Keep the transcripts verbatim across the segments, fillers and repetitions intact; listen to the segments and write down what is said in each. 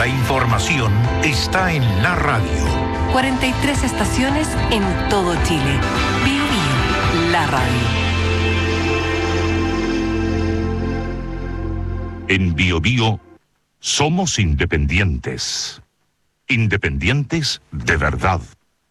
información está en la radio. cuarenta y tres estaciones en todo Chile. Bio Bio, la radio. En Bio Bio somos independientes. Independientes de verdad.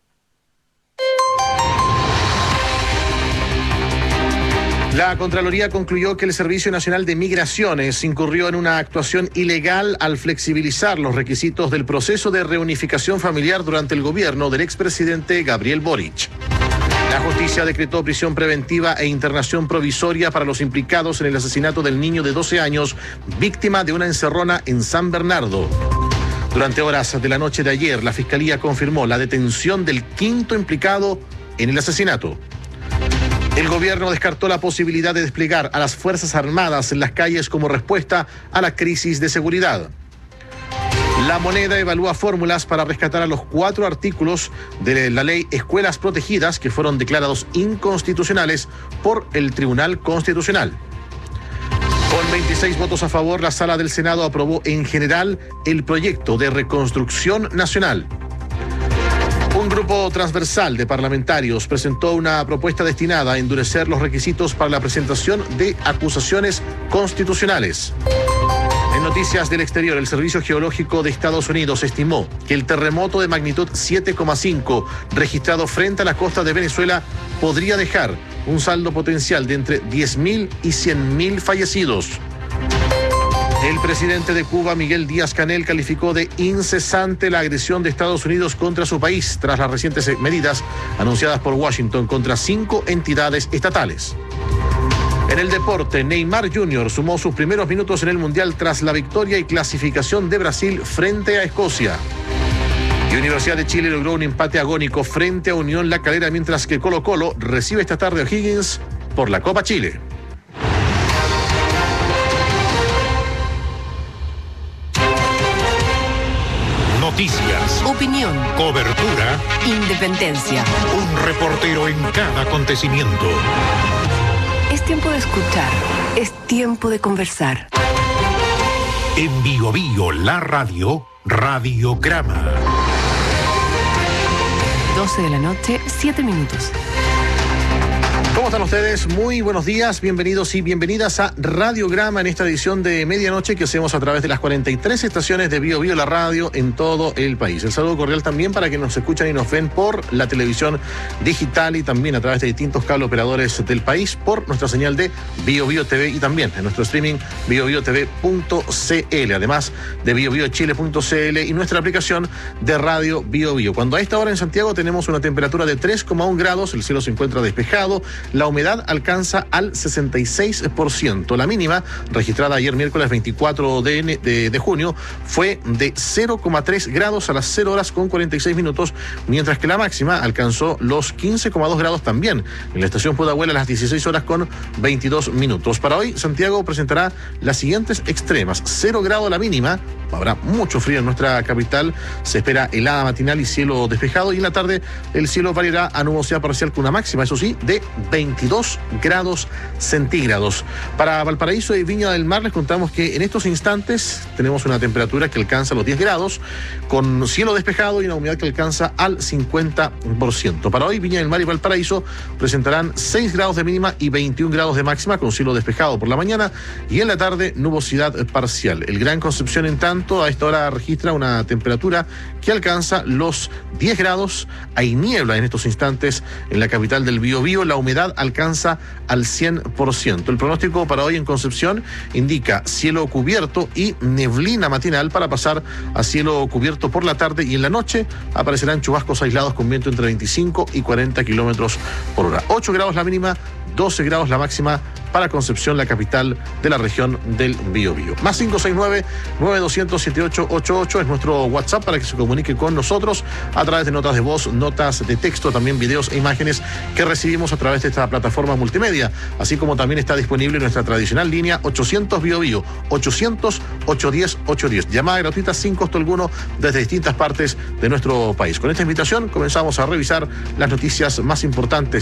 La Contraloría concluyó que el Servicio Nacional de Migraciones incurrió en una actuación ilegal al flexibilizar los requisitos del proceso de reunificación familiar durante el gobierno del expresidente Gabriel Boric. La justicia decretó prisión preventiva e internación provisoria para los implicados en el asesinato del niño de doce años, víctima de una encerrona en San Bernardo. Durante horas de la noche de ayer, la Fiscalía confirmó la detención del quinto implicado en el asesinato. El gobierno descartó la posibilidad de desplegar a las Fuerzas Armadas en las calles como respuesta a la crisis de seguridad. La Moneda evalúa fórmulas para rescatar a los cuatro artículos de la ley Escuelas Protegidas que fueron declarados inconstitucionales por el Tribunal Constitucional. Con veintiséis votos a favor, la Sala del Senado aprobó en general el proyecto de reconstrucción nacional. Un grupo transversal de parlamentarios presentó una propuesta destinada a endurecer los requisitos para la presentación de acusaciones constitucionales. En noticias del exterior, el Servicio Geológico de Estados Unidos estimó que el terremoto de magnitud siete coma cinco registrado frente a la costa de Venezuela podría dejar un saldo potencial de entre diez mil y cien mil fallecidos. El presidente de Cuba, Miguel Díaz-Canel, calificó de incesante la agresión de Estados Unidos contra su país tras las recientes medidas anunciadas por Washington contra cinco entidades estatales. En el deporte, Neymar junior sumó sus primeros minutos en el Mundial tras la victoria y clasificación de Brasil frente a Escocia. Y Universidad de Chile logró un empate agónico frente a Unión La Calera, mientras que Colo-Colo recibe esta tarde a O'Higgins por la Copa Chile. Noticias, Opinión, cobertura, independencia. un reportero en cada acontecimiento. Es tiempo de escuchar. Es tiempo de conversar. En Bio Bio, la radio, Radiograma. doce de la noche, siete minutos. ¿Cómo están ustedes? Muy buenos días, bienvenidos y bienvenidas a Radiograma en esta edición de medianoche que hacemos a través de las cuarenta y tres estaciones de Bio Bio, la radio en todo el país. El saludo cordial también para que nos escuchan y nos ven por la televisión digital y también a través de distintos cable operadores del país por nuestra señal de Bio Bio T V y también en nuestro streaming bio bio t v punto c l, además de bio bio chile punto c l y nuestra aplicación de Radio Bio Bio. Cuando a esta hora en Santiago tenemos una temperatura de tres coma uno grados, el cielo se encuentra despejado. La humedad alcanza al sesenta y seis por ciento. La mínima, registrada ayer miércoles veinticuatro de, de, de junio, fue de cero coma tres grados a las cero horas con cuarenta y seis minutos, mientras que la máxima alcanzó los quince coma dos grados también en la estación Pudahuel a las dieciséis horas con veintidós minutos. Para hoy, Santiago presentará las siguientes extremas. cero grados la mínima, habrá mucho frío en nuestra capital, se espera helada matinal y cielo despejado, y en la tarde el cielo variará a nubosidad parcial con una máxima, eso sí, de veintidós grados centígrados. Para Valparaíso y Viña del Mar les contamos que en estos instantes tenemos una temperatura que alcanza los diez grados, con cielo despejado y una humedad que alcanza al cincuenta por ciento. Para hoy, Viña del Mar y Valparaíso presentarán seis grados de mínima y veintiún grados de máxima, con cielo despejado por la mañana y en la tarde nubosidad parcial. El Gran Concepción, en tanto, a esta hora registra una temperatura que alcanza los diez grados. Hay niebla en estos instantes en la capital del Biobío. La humedad alcanza al cien por ciento. El pronóstico para hoy en Concepción indica cielo cubierto y neblina matinal para pasar a cielo cubierto por la tarde, y en la noche aparecerán chubascos aislados con viento entre veinticinco y cuarenta kilómetros por hora. ocho grados la mínima, doce grados la máxima para Concepción, la capital de la región del Biobío. Más cinco seis nueve, nueve dos cero cero, siete ocho ocho ocho es nuestro WhatsApp para que se comunique con nosotros a través de notas de voz, notas de texto, también videos e imágenes que recibimos a través de esta plataforma multimedia, así como también está disponible nuestra tradicional línea ochocientos Biobío, ochocientos, ochocientos diez, ochocientos diez. Llamada gratuita sin costo alguno desde distintas partes de nuestro país. Con esta invitación comenzamos a revisar las noticias más importantes